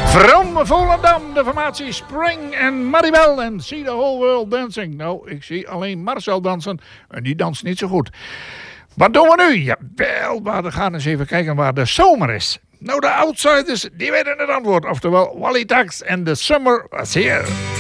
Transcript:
From Volendam, de formatie Spring en Maribel en See the Whole World Dancing. Nou, ik zie alleen Marcel dansen en die danst niet zo goed. Wat doen we nu? Ja, wel, maar we gaan eens even kijken waar de zomer is. Nou, de Outsiders, die weten het antwoord. Oftewel, Wally Tax en The Summer Was Here.